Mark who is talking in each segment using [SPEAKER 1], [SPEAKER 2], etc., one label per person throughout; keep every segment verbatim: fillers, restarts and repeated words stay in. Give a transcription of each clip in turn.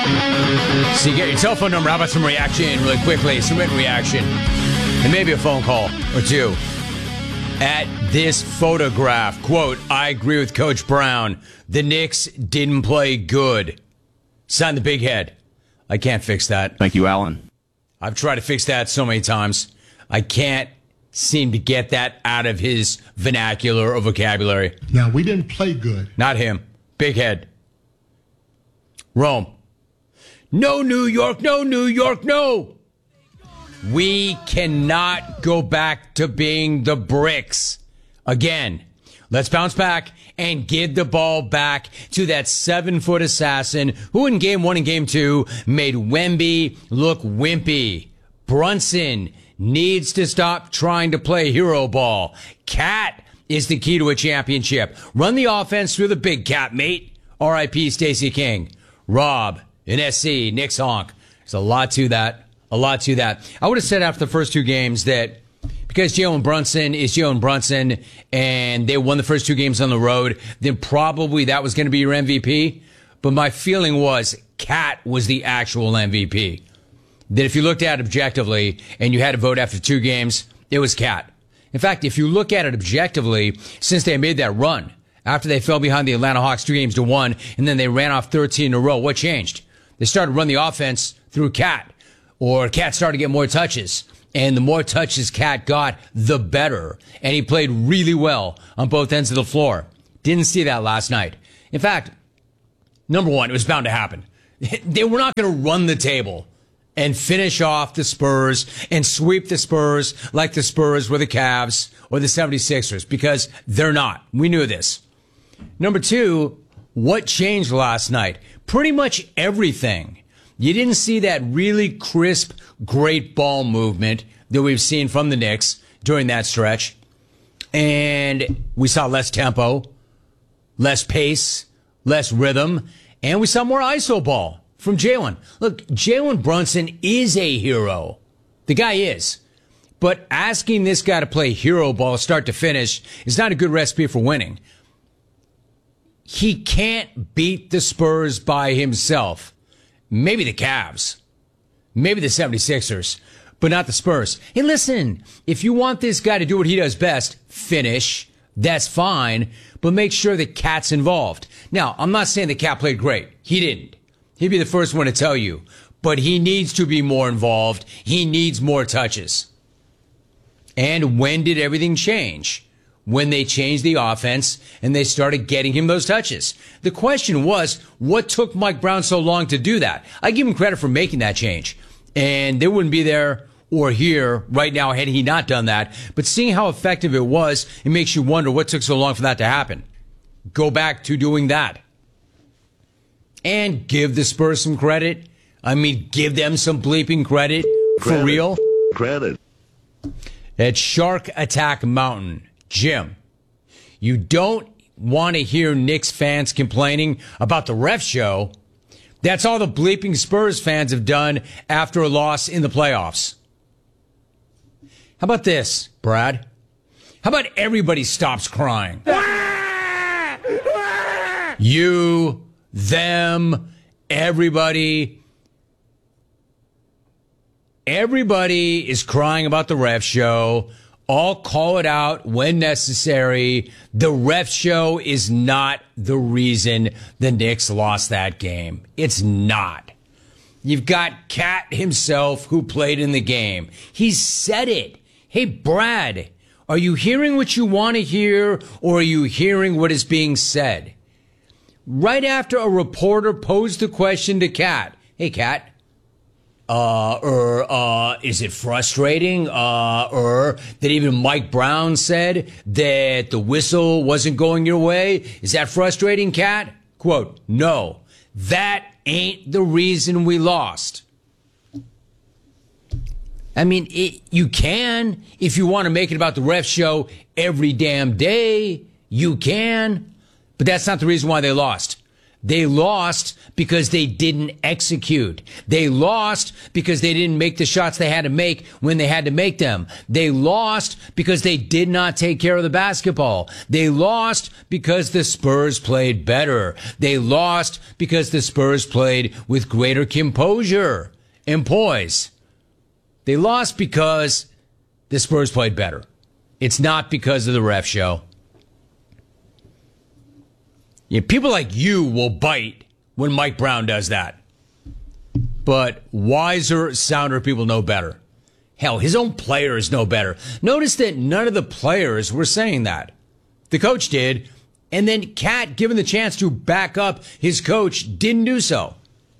[SPEAKER 1] So you get your telephone number. How about some reaction really quickly? Some written reaction. And maybe a phone call or two. At this photograph, quote, I agree with Coach Brown. The Knicks didn't play good. Sign the big head. I can't fix that.
[SPEAKER 2] Thank you, Alan.
[SPEAKER 1] I've tried to fix that so many times. I can't seem to get that out of his vernacular or vocabulary.
[SPEAKER 3] Now, we didn't play good.
[SPEAKER 1] Not him. Big head. Rome. No, New York. No, New York. No. We cannot go back to being the bricks again. Let's bounce back and give the ball back to that seven-foot assassin who in game one and game two made Wemby look wimpy. Brunson needs to stop trying to play hero ball. Cat is the key to a championship. Run the offense through the big cat, mate. R I P Stacey King. Rob in S C, Knicks honk. There's a lot to that. A lot to that. I would have said after the first two games that because Jalen Brunson is Jalen Brunson and they won the first two games on the road, then probably that was going to be your M V P. But my feeling was Cat was the actual M V P. That if you looked at it objectively and you had to vote after two games, it was Cat. In fact, if you look at it objectively, since they made that run, after they fell behind the Atlanta Hawks two games to one, and then they ran off thirteen in a row, what changed? They started to run the offense through Cat. Or Cat started to get more touches. And the more touches Cat got, the better. And he played really well on both ends of the floor. Didn't see that last night. In fact, number one, it was bound to happen. They were not going to run the table and finish off the Spurs and sweep the Spurs like the Spurs were the Cavs or the seventy-sixers, because they're not. We knew this. Number two, what changed last night? Pretty much everything. You didn't see that really crisp, great ball movement that we've seen from the Knicks during that stretch. And we saw less tempo, less pace, less rhythm, and we saw more I S O ball from Jalen. Look, Jalen Brunson is a hero. The guy is. But asking this guy to play hero ball start to finish is not a good recipe for winning. He can't beat the Spurs by himself. Maybe the Cavs, maybe the seventy-sixers, but not the Spurs. Hey, listen, if you want this guy to do what he does best, finish, that's fine, but make sure that Cat's involved. Now, I'm not saying the Cat played great. He didn't. He'd be the first one to tell you. But he needs to be more involved. He needs more touches. And when did everything change? When they changed the offense and they started getting him those touches. The question was, what took Mike Brown so long to do that? I give him credit for making that change. And they wouldn't be there or here right now had he not done that. But seeing how effective it was, it makes you wonder what took so long for that to happen. Go back to doing that. And give the Spurs some credit. I mean, give them some bleeping credit.
[SPEAKER 4] Credit.
[SPEAKER 1] For real.
[SPEAKER 4] Credit.
[SPEAKER 1] At Shark Attack Mountain. Jim, you don't want to hear Knicks fans complaining about the ref show. That's all the bleeping Spurs fans have done after a loss in the playoffs. How about this, Brad? How about everybody stops crying? You, them, everybody. Everybody is crying about the ref show. All call it out when necessary. The ref show is not the reason the Knicks lost that game. It's not. You've got Cat himself who played in the game. He said it. Hey, Brad, are you hearing what you want to hear, or are you hearing what is being said? Right after a reporter posed the question to Cat, hey, Cat, Uh, or, uh, is it frustrating? Uh, or that even Mike Brown said that the whistle wasn't going your way? Is that frustrating, Cat? Quote, no, that ain't the reason we lost. I mean, it, you can, if you want to make it about the ref show every damn day, you can, but that's not the reason why they lost. They lost because they didn't execute. They lost because they didn't make the shots they had to make when they had to make them. They lost because they did not take care of the basketball. They lost because the Spurs played better. They lost because the Spurs played with greater composure and poise. They lost because the Spurs played better. It's not because of the ref show. Yeah, people like you will bite when Mike Brown does that. But wiser, sounder people know better. Hell, his own players know better. Notice that none of the players were saying that. The coach did, and then Cat, given the chance to back up his coach, didn't do so.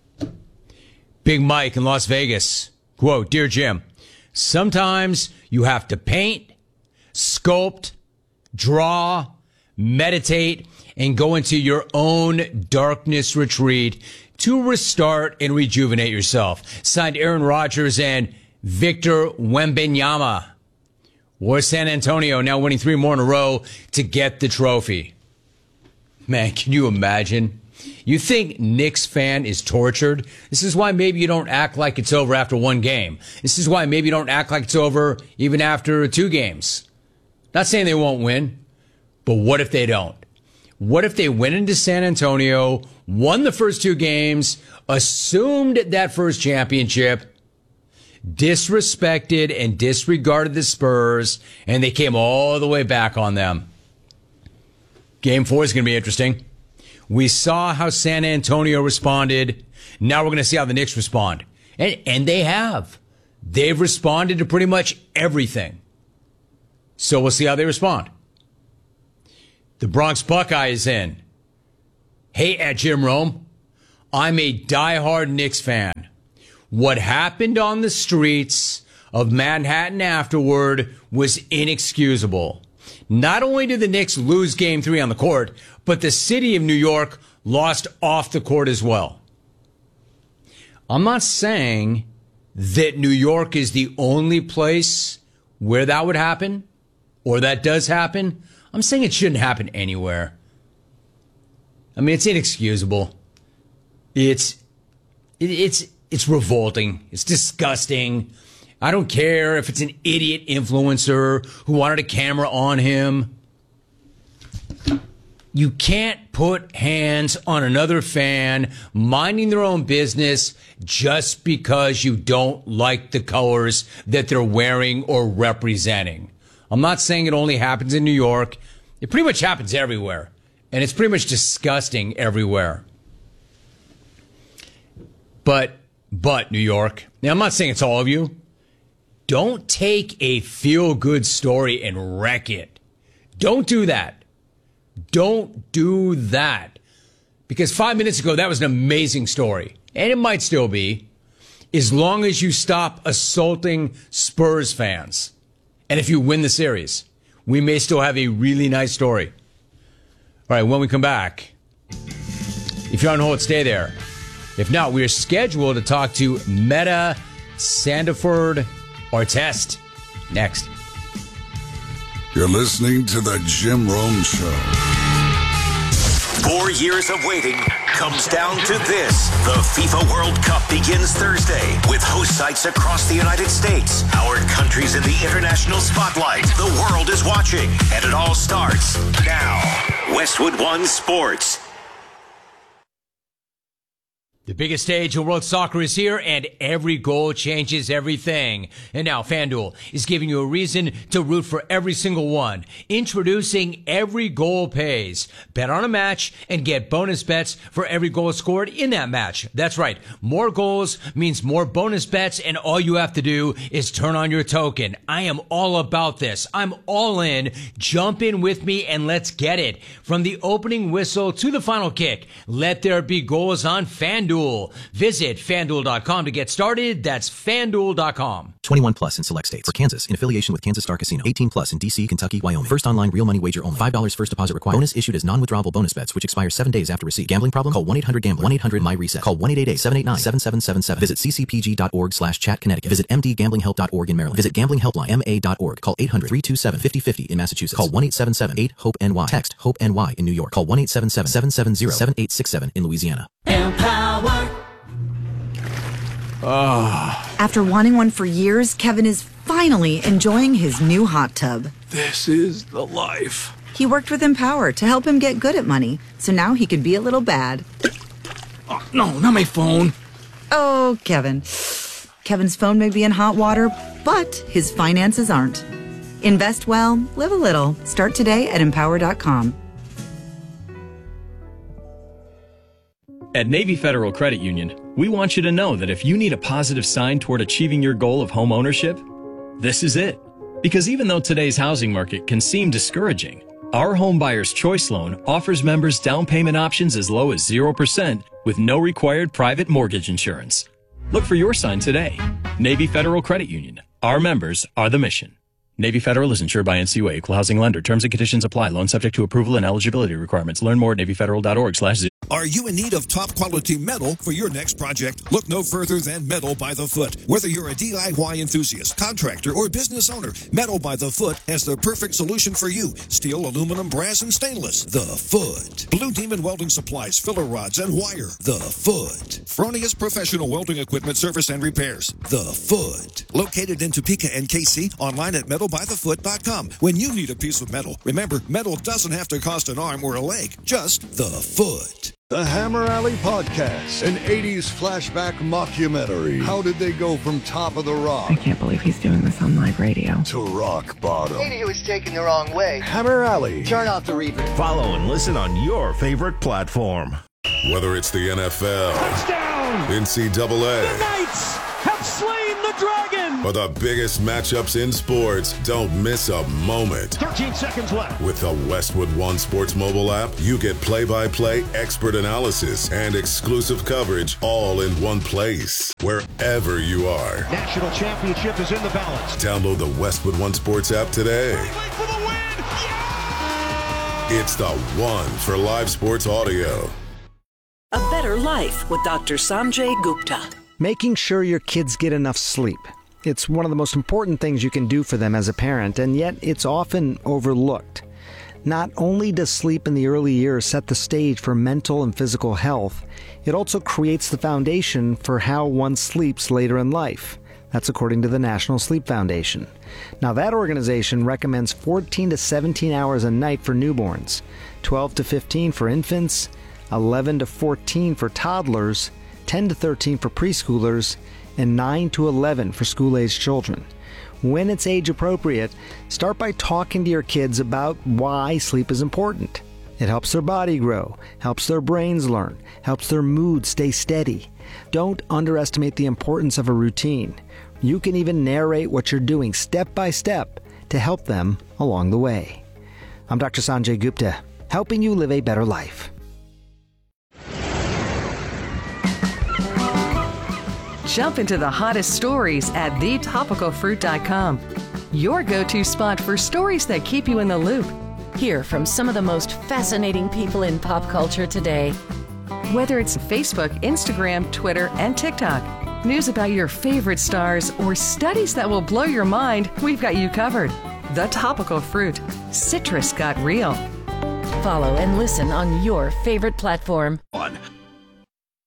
[SPEAKER 1] Big Mike in Las Vegas. Quote, "Dear Jim, sometimes you have to paint, sculpt, draw, meditate, and go into your own darkness retreat to restart and rejuvenate yourself." Signed Aaron Rodgers and Victor Wembanyama. Or San Antonio now winning three more in a row to get the trophy. Man, can you imagine? You think Knicks fan is tortured? This is why maybe you don't act like it's over after one game. This is why maybe you don't act like it's over even after two games. Not saying they won't win, but what if they don't? What if they went into San Antonio, won the first two games, assumed that first championship, disrespected and disregarded the Spurs, and they came all the way back on them? Game four is going to be interesting. We saw how San Antonio responded. Now we're going to see how the Knicks respond. And, and they have. They've responded to pretty much everything. So we'll see how they respond. The Bronx Buckeyes in. Hey, at Jim Rome, I'm a diehard Knicks fan. What happened on the streets of Manhattan afterward was inexcusable. Not only did the Knicks lose game three on the court, but the city of New York lost off the court as well. I'm not saying that New York is the only place where that would happen or that does happen. I'm saying it shouldn't happen anywhere. I mean, it's inexcusable. It's, it, it's, it's revolting. It's disgusting. I don't care if it's an idiot influencer who wanted a camera on him. You can't put hands on another fan minding their own business just because you don't like the colors that they're wearing or representing. I'm not saying it only happens in New York. It pretty much happens everywhere. And it's pretty much disgusting everywhere. But, but New York, now I'm not saying it's all of you. Don't take a feel-good story and wreck it. Don't do that. Don't do that. Because five minutes ago, that was an amazing story. And it might still be, as long as you stop assaulting Spurs fans. And if you win the series, we may still have a really nice story. All right, when we come back, if you're on hold, stay there. If not, we are scheduled to talk to Meta Sandiford Artest next.
[SPEAKER 2] You're listening to the Jim Rome Show.
[SPEAKER 3] Four years of waiting comes down to this. The FIFA World Cup begins Thursday with host sites across the United States. Our country's in the international spotlight. The world is watching, and it all starts now. Westwood One Sports.
[SPEAKER 1] The biggest stage in world soccer is here, and every goal changes everything. And now FanDuel is giving you a reason to root for every single one. Introducing Every Goal Pays. Bet on a match and get bonus bets for every goal scored in that match. That's right. More goals means more bonus bets, and all you have to do is turn on your token. I am all about this. I'm all in. Jump in with me and let's get it. From the opening whistle to the final kick, let there be goals on FanDuel. FanDuel. Visit FanDuel dot com to get started. That's FanDuel dot com.
[SPEAKER 4] twenty-one plus in select states. For Kansas, in affiliation with Kansas Star Casino. eighteen plus in D C, Kentucky, Wyoming. First online real money wager only. five dollars first deposit required. Bonus issued as non-withdrawable bonus bets, which expire seven days after receipt. Gambling problem? Call one eight hundred gambler. one eight hundred my reset. Call one eight eight eight, seven eight nine, seven seven seven seven. Visit c c p g dot org slash chat Connecticut. Visit m d gambling help dot org in Maryland. Visit gambling helpline m a dot org. Call eight hundred, three two seven, five oh five oh in Massachusetts. Call one eight seven seven, eight, hope N Y. Text HOPE N Y in New York. Call one eight seven seven, seven seven zero, seven eight six seven in Louisiana.
[SPEAKER 5] Empower.
[SPEAKER 6] Oh. After wanting one for years, Kevin is finally enjoying his new hot tub.
[SPEAKER 2] This is the life.
[SPEAKER 6] He worked with Empower to help him get good at money, so now he could be a little bad.
[SPEAKER 2] Oh, no, not my phone.
[SPEAKER 6] Oh, Kevin. Kevin's phone may be in hot water, but his finances aren't. Invest well, live a little. Start today at empower dot com.
[SPEAKER 7] At Navy Federal Credit Union, we want you to know that if you need a positive sign toward achieving your goal of home ownership, this is it. Because even though today's housing market can seem discouraging, our Home Buyer's Choice Loan offers members down payment options as low as zero percent with no required private mortgage insurance. Look for your sign today. Navy Federal Credit Union. Our members are the mission. Navy Federal is insured by N C U A, Equal Housing Lender. Terms and conditions apply. Loan subject to approval and eligibility requirements. Learn more at navy federal dot org slash zero.
[SPEAKER 8] Are you in need of top quality metal for your next project? Look no further than Metal by the Foot. Whether you're a D I Y enthusiast, contractor, or business owner, Metal by the Foot has the perfect solution for you. Steel, aluminum, brass, and stainless. The Foot. Blue Demon Welding Supplies, filler rods, and wire. The Foot. Fronius Professional Welding Equipment Service and Repairs. The Foot. Located in Topeka and K C, online at metal by the foot dot com. When you need a piece of metal, remember, metal doesn't have to cost an arm or a leg, just the foot.
[SPEAKER 9] The Hammer Alley Podcast, an eighties flashback mockumentary. How did they go from top of the rock?
[SPEAKER 10] I can't believe he's doing this on live radio.
[SPEAKER 9] To rock bottom.
[SPEAKER 11] Maybe he was taken the wrong way.
[SPEAKER 9] Hammer Alley.
[SPEAKER 11] Turn off the replay.
[SPEAKER 12] Follow and listen on your favorite platform.
[SPEAKER 2] Whether it's the N F L,
[SPEAKER 12] touchdown,
[SPEAKER 2] N C double A,
[SPEAKER 12] the Knights have slain the dragon,
[SPEAKER 2] or the biggest matchups in sports, don't miss a moment.
[SPEAKER 12] thirteen seconds left.
[SPEAKER 2] With the Westwood One Sports mobile app, you get play-by-play expert analysis and exclusive coverage all in one place, wherever you are.
[SPEAKER 12] National championship is in the balance.
[SPEAKER 2] Download the Westwood One Sports app today.
[SPEAKER 12] For the win. Yeah!
[SPEAKER 2] It's the one for live sports audio.
[SPEAKER 13] A Better Life with Doctor Sanjay Gupta.
[SPEAKER 14] Making sure your kids get enough sleep. It's one of the most important things you can do for them as a parent, and yet it's often overlooked. Not only does sleep in the early years set the stage for mental and physical health, it also creates the foundation for how one sleeps later in life. That's according to the National Sleep Foundation. Now, that organization recommends fourteen to seventeen hours a night for newborns, twelve to fifteen for infants, eleven to fourteen for toddlers, ten to thirteen for preschoolers, and nine to eleven for school-aged children. When it's age appropriate, start by talking to your kids about why sleep is important. It helps their body grow, helps their brains learn, helps their mood stay steady. Don't underestimate the importance of a routine. You can even narrate what you're doing step by step to help them along the way. I'm Doctor Sanjay Gupta, helping you live a better life.
[SPEAKER 15] Jump into the hottest stories at the topical fruit dot com. Your go-to spot for stories that keep you in the loop.
[SPEAKER 16] Hear from some of the most fascinating people in pop culture today.
[SPEAKER 15] Whether it's Facebook, Instagram, Twitter, and TikTok, news about your favorite stars, or studies that will blow your mind, we've got you covered. The Topical Fruit. Citrus got real.
[SPEAKER 16] Follow and listen on your favorite platform.